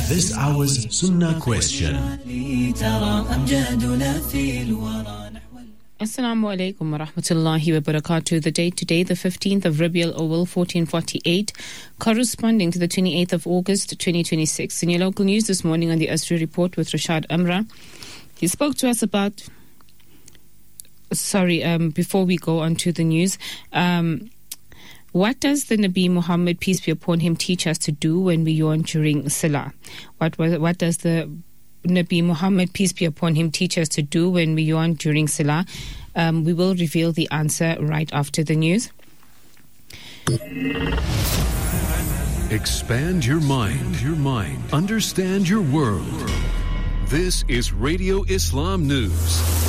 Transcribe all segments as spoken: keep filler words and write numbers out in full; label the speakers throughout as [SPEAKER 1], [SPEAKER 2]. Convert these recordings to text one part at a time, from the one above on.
[SPEAKER 1] This hour's Sunnah question.
[SPEAKER 2] Assalamu alaikum wa rahmatullahi wa barakatuh. The date today, the fifteenth of Rabiul Awwal, fourteen forty-eight, corresponding to the twenty-eighth of August, twenty twenty-six. In your local news this morning on the Asri Report with Rashad Amra, he spoke to us about, sorry, um, before we go on to the news, um, what does the Nabi Muhammad, peace be upon him, teach us to do when we yawn during Salah? What, was, what does the Nabi Muhammad, peace be upon him, teach us to do when we yawn during Salah? Um, we will reveal the answer right after the news.
[SPEAKER 3] Expand your mind, your mind. Understand your world. This is Radio Islam News.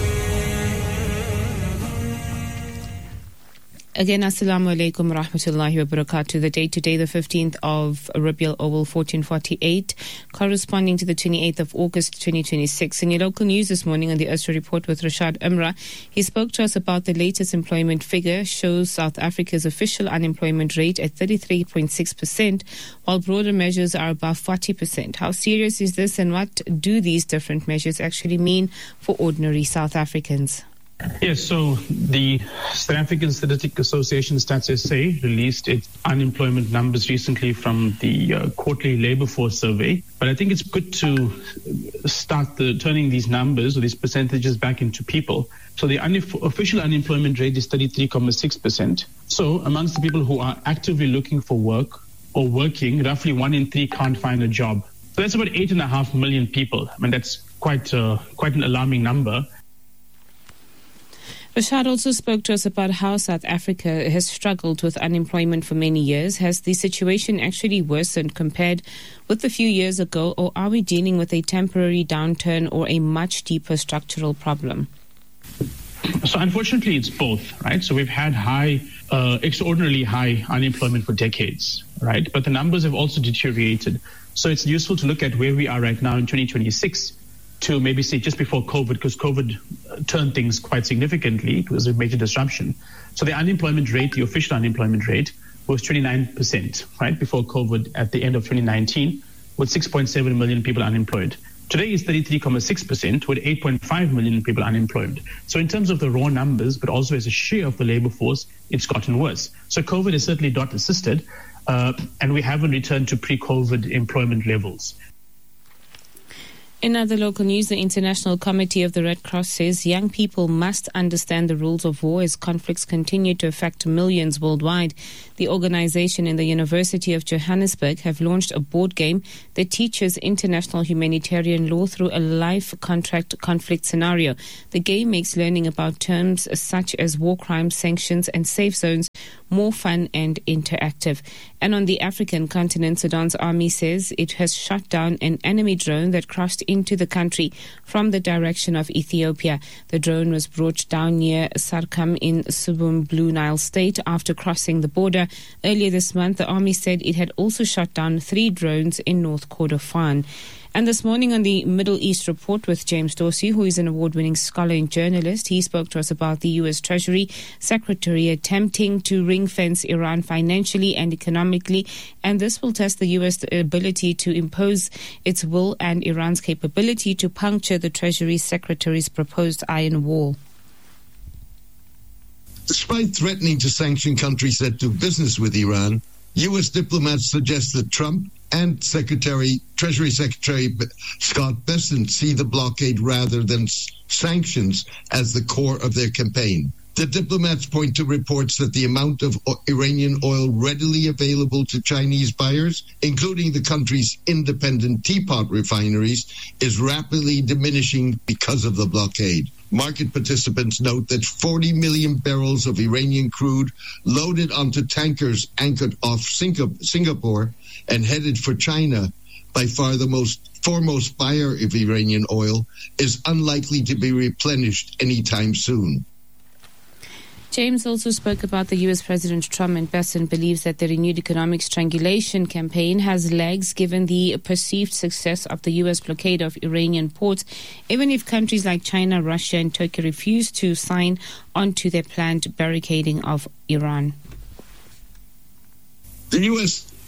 [SPEAKER 2] Again, assalamu alaikum wa rahmatullahi wa barakatuh. The date today, the fifteenth of Rabiul Awwal, fourteen forty-eight, corresponding to the twenty-eighth of August, twenty twenty-six. In your local news this morning on the Asri Report with Rashad Amra, he spoke to us about the latest employment figure, shows South Africa's official unemployment rate at thirty-three point six percent, while broader measures are above forty percent. How serious is this, and what do these different measures actually mean for ordinary South Africans?
[SPEAKER 4] Yes, so the South African Statistics Association, Stats S A, released its unemployment numbers recently from the uh, quarterly labour force survey. But I think it's good to start the, turning these numbers or these percentages back into people. So the unif- official unemployment rate is thirty-three point six percent. So amongst the people who are actively looking for work or working, roughly one in three can't find a job. So that's about eight and a half million people. I mean, that's quite uh, quite an alarming number.
[SPEAKER 2] Rashad also spoke to us about how South Africa has struggled with unemployment for many years. Has the situation actually worsened compared with a few years ago, or are we dealing with a temporary downturn or a much deeper structural problem?
[SPEAKER 4] So unfortunately, it's both, right? So we've had high, uh, extraordinarily high unemployment for decades, right? But the numbers have also deteriorated. So it's useful to look at where we are right now in twenty twenty-six. To maybe say just before COVID, because COVID turned things quite significantly. It was a major disruption. So the unemployment rate, the official unemployment rate, was twenty-nine percent, right, before COVID at the end of twenty nineteen, with six point seven million people unemployed. Today is thirty-three point six percent, with eight point five million people unemployed. So in terms of the raw numbers, but also as a share of the labor force, it's gotten worse. So COVID has certainly not assisted, uh, and we haven't returned to pre-COVID employment levels.
[SPEAKER 2] In other local news, the International Committee of the Red Cross says young people must understand the rules of war as conflicts continue to affect millions worldwide. The organization and the University of Johannesburg have launched a board game that teaches international humanitarian law through a live contract conflict scenario. The game makes learning about terms such as war crimes, sanctions, and safe zones more fun and interactive. And on the African continent, Sudan's army says it has shot down an enemy drone that crossed into the country from the direction of Ethiopia. The drone was brought down near Sarkam in Subum, Blue Nile State after crossing the border. Earlier this month, the army said it had also shot down three drones in North Kordofan. And this morning on the Middle East Report with James Dorsey, who is an award-winning scholar and journalist, he spoke to us about the U S Treasury Secretary attempting to ring-fence Iran financially and economically, and this will test the U S ability to impose its will and Iran's capability to puncture the Treasury Secretary's proposed iron wall.
[SPEAKER 5] Despite threatening to sanction countries that do business with Iran, U S diplomats suggest that Trump and Secretary Treasury Secretary Scott Bessent see the blockade rather than sanctions as the core of their campaign. The diplomats point to reports that the amount of Iranian oil readily available to Chinese buyers, including the country's independent teapot refineries, is rapidly diminishing because of the blockade. Market participants note that forty million barrels of Iranian crude loaded onto tankers anchored off Singapore and headed for China, by far the most foremost buyer of Iranian oil, is unlikely to be replenished anytime soon.
[SPEAKER 2] James also spoke about the U S President Trump, and Bessent believes that the renewed economic strangulation campaign has legs given the perceived success of the U S blockade of Iranian ports, even if countries like China, Russia and Turkey refuse to sign on to their planned barricading of Iran.
[SPEAKER 5] The U S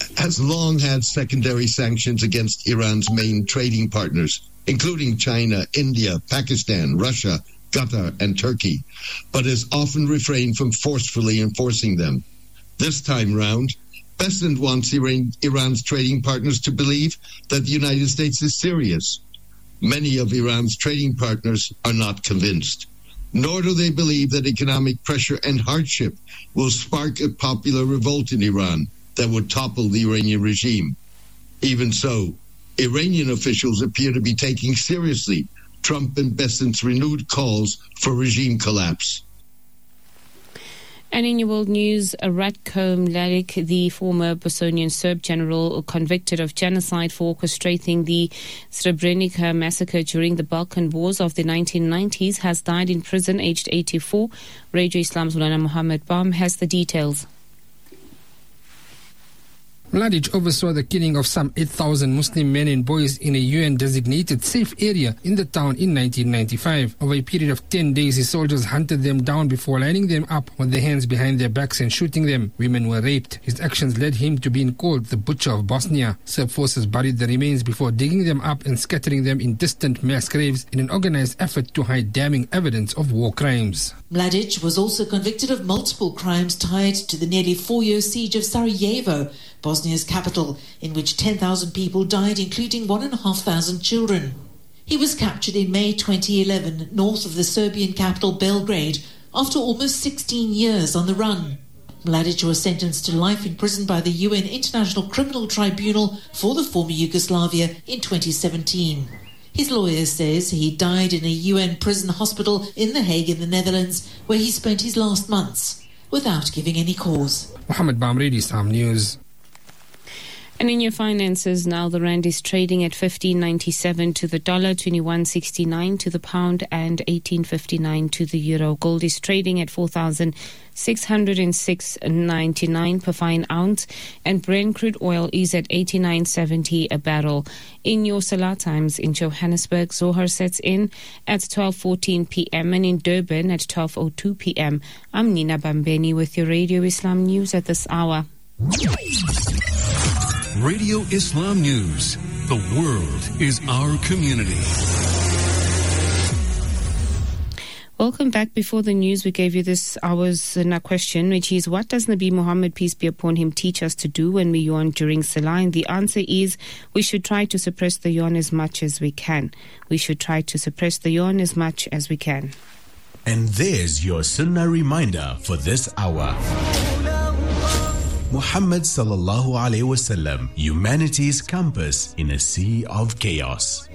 [SPEAKER 5] has long had secondary sanctions against Iran's main trading partners, including China, India, Pakistan, Russia, Qatar, and Turkey, but has often refrained from forcefully enforcing them. This time round, Besant wants Iran, Iran's trading partners to believe that the United States is serious. Many of Iran's trading partners are not convinced, nor do they believe that economic pressure and hardship will spark a popular revolt in Iran that would topple the Iranian regime. Even so, Iranian officials appear to be taking seriously Trump and Besant's renewed calls for regime collapse.
[SPEAKER 2] And in your world news, Ratko Mladic, the former Bosnian Serb general convicted of genocide for orchestrating the Srebrenica massacre during the Balkan Wars of the nineteen nineties, has died in prison aged eighty-four. Radio Islam's Mulana Mohammed Bam has the details.
[SPEAKER 6] Mladic oversaw the killing of some eight thousand Muslim men and boys in a U N-designated safe area in the town in nineteen ninety-five. Over a period of ten days, his soldiers hunted them down before lining them up with their hands behind their backs and shooting them. Women were raped. His actions led him to being called the Butcher of Bosnia. Serb forces buried the remains before digging them up and scattering them in distant mass graves in an organized effort to hide damning evidence of war crimes.
[SPEAKER 7] Mladic was also convicted of multiple crimes tied to the nearly four-year siege of Sarajevo, Bosnia's capital, in which ten thousand people died, including one thousand five hundred children. He was captured in May twenty eleven, north of the Serbian capital Belgrade, after almost sixteen years on the run. Mladic was sentenced to life in prison by the U N International Criminal Tribunal for the former Yugoslavia in twenty seventeen. His lawyer says he died in a U N prison hospital in The Hague in the Netherlands, where he spent his last months, without giving any cause.
[SPEAKER 6] Mohammed Bam, Radio Islam News.
[SPEAKER 2] And in your finances now, the rand is trading at fifteen ninety-seven to the dollar, twenty-one sixty-nine to the pound, and eighteen fifty-nine to the euro. Gold is trading at four thousand six hundred six ninety-nine per fine ounce, and Brent crude oil is at eighty-nine seventy a barrel. In your Salah times in Johannesburg, Zohar sets in at twelve fourteen p.m. and in Durban at twelve oh two p.m. I'm Nina Bambeni with your Radio Islam News at this hour.
[SPEAKER 3] Radio Islam News. The world is our community.
[SPEAKER 2] Welcome back. Before the news, we gave you this hour's uh, question, which is, what does Nabi Muhammad, peace be upon him, teach us to do when we yawn during Salah? And the answer is, we should try to suppress the yawn as much as we can. We should try to suppress the yawn as much as we can.
[SPEAKER 1] And there's your Sunnah reminder for this hour. Muhammad sallallahu alaihi wasallam, humanity's compass in a sea of chaos.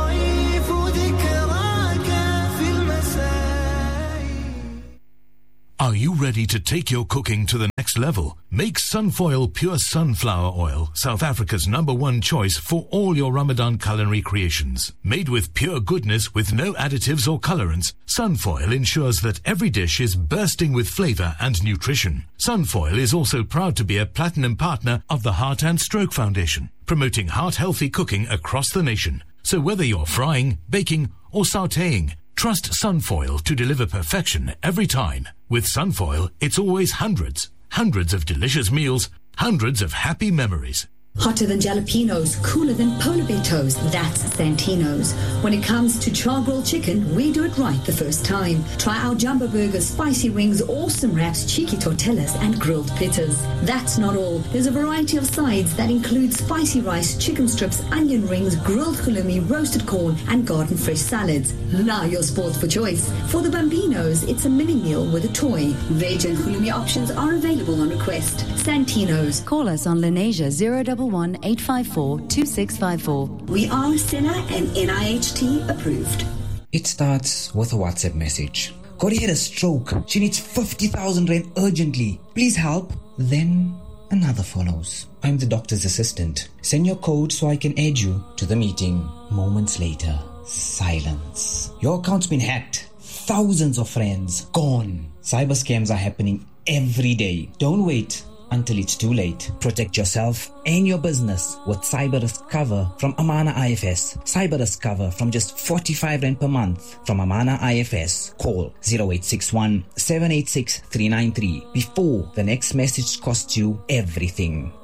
[SPEAKER 8] Are you ready to take your cooking to the next level? Make Sunfoil Pure Sunflower Oil, South Africa's number one choice for all your Ramadan culinary creations. Made with pure goodness with no additives or colorants, Sunfoil ensures that every dish is bursting with flavor and nutrition. Sunfoil is also proud to be a platinum partner of the Heart and Stroke Foundation, promoting heart-healthy cooking across the nation. So whether you're frying, baking, or sautéing, trust Sunfoil to deliver perfection every time. With Sunfoil, it's always hundreds, hundreds of delicious meals, hundreds of happy memories.
[SPEAKER 9] Hotter than jalapenos, cooler than polar bear toes, that's Santino's. When it comes to char-grilled chicken, we do it right the first time. Try our jumbo burgers, spicy wings, awesome wraps, cheeky tortillas, and grilled pitas. That's not all. There's a variety of sides that include spicy rice, chicken strips, onion rings, grilled halloumi, roasted corn, and garden fresh salads. Now your sports for choice. For the Bambinos, it's a mini meal with a toy. Veg and halloumi options are available on request. Santino's.
[SPEAKER 10] Call us on Lenasia zero double one eight five four two six five four.
[SPEAKER 9] We are SENA and N I H T approved.
[SPEAKER 11] It starts with a WhatsApp message. Cody had a stroke. She needs fifty thousand rand urgently. Please help. Then another follows. I'm the doctor's assistant. Send your code so I can add you to the meeting. Moments later, silence. Your account's been hacked. Thousands of friends gone. Cyber scams are happening every day. Don't wait until it's too late. Protect yourself and your business with cyber risk cover from Amana I F S. Cyber risk cover from just forty-five rand per month from Amana I F S. Call zero eight six one seven eight six three nine three before the next message costs you everything.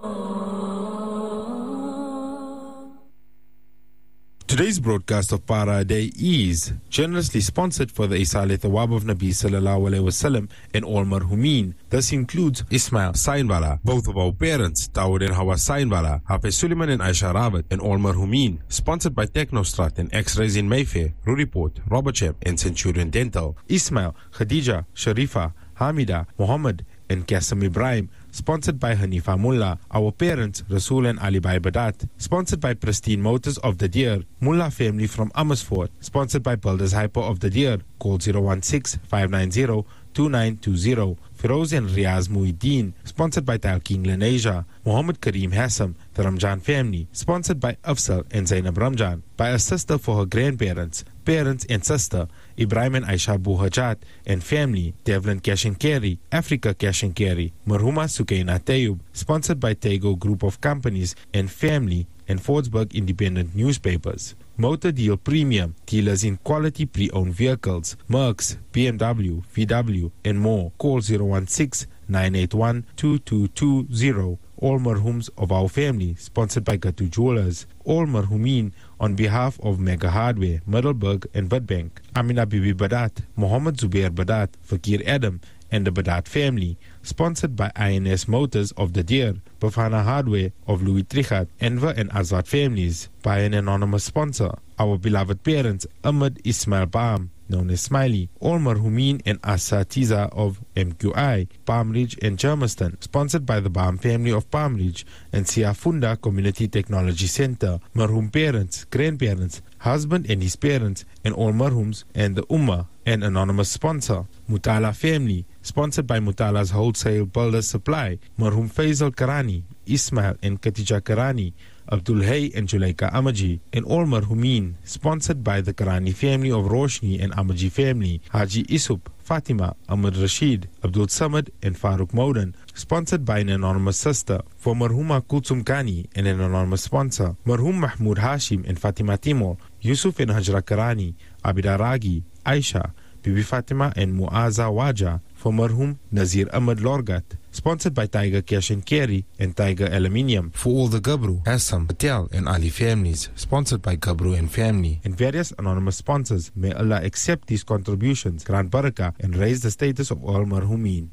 [SPEAKER 12] Today's broadcast of Para Day is generously sponsored for the Isale Thawab of Nabi Sallallahu Alaihi Wasallam and all marhumin. This includes Ismail Sainbala, both of our parents, Dawood and Hawa Sainbala, Hafiz Suleiman and Aisha Rawat, and all marhumin. Sponsored by Technostrat and X-Rays in Mayfair, Ruriport, Robertsham and Centurion Dental. Ismail, Khadija, Sharifa, Hamida, Muhammad and Qasim Ibrahim. Sponsored by Hanifa Mullah, our parents, Rasul and Ali Bhai Badat. Sponsored by Pristine Motors of the Deer, Mullah family from Amersfoort. Sponsored by Builders Hyper of the Deer. Call zero one six, five nine zero, two nine two zero. Firoz and Riaz Muhyiddin. Sponsored by Talking Lenasia. Muhammad Kareem Hassam, the Ramjan family. Sponsored by Afsal and Zainab Ramjan. By a sister for her grandparents, parents and sister, Ibrahim and Aisha Buhajat and family, Devlin Cash and Carry, Africa Cash and Carry, Marhuma Sukaina Tayyub. Sponsored by Tego Group of Companies and family and Fordsburg Independent Newspapers. Motor Deal Premium, dealers in quality pre-owned vehicles, Mercs, B M W, V W and more. Call zero one six, nine eight one, two two two zero. All marhums of our family, sponsored by Gatu Jewelers. All marhumin on behalf of Mega Hardware, Middelburg and Budbank. Amina Bibi Badat, Muhammad Zubair Badat, Fakir Adam and the Badat family. Sponsored by I N S Motors of the Deer, Bafana Hardware of Louis Trichat, Enver and Azad families. By an anonymous sponsor, our beloved parents, Ahmed Ismail Baam, known as Smiley, all marhumin and Asatiza of M Q I, Palm Ridge and Germiston. Sponsored by the Baam family of Palm Ridge and Siafunda Community Technology Center. Marhum parents, grandparents, husband and his parents, and all marhums and the Ummah. An anonymous sponsor, Mutala family, sponsored by Mutala's Wholesale Builders Supply. Marhum Faisal Karani, Ismail and Katija Karani, Abdul Hay and Julaika Amaji, and all marhumin, sponsored by the Karani family of Roshni and Amaji family, Haji Isup, Fatima, Ahmad Rashid, Abdul Samad and Farooq Maudan. Sponsored by an anonymous sister, for Marhuma Kulsum Kani and an anonymous sponsor, Marhum Mahmoud Hashim and Fatima Timur, Yusuf and Hajra Karani, Abida Ragi, Aisha, Bibi Fatima and Muaza Waja. For Marhum Nazir Ahmad Lorgat. Sponsored by Tiger Cash and Carry and Tiger Aluminium. For all the Gabru, Assam, Patel and Ali families. Sponsored by Gabru and family. And various anonymous sponsors. May Allah accept these contributions, grant barakah and raise the status of all marhumin.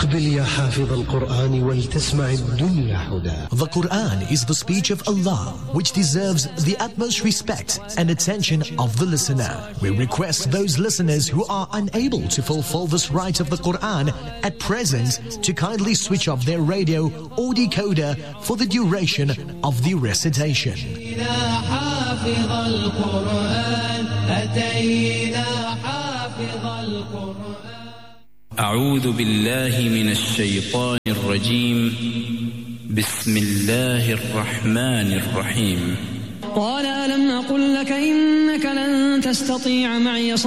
[SPEAKER 13] The Quran is the speech of Allah, which deserves the utmost respect and attention of the listener. We request those listeners who are unable to fulfill this right of the Quran at present to kindly switch off their radio or decoder for the duration of the recitation.
[SPEAKER 14] أعوذ بالله من الشيطان الرجيم بسم الله الرحمن الرحيم
[SPEAKER 15] قال ألم أقل لك إنك لن تستطيع معي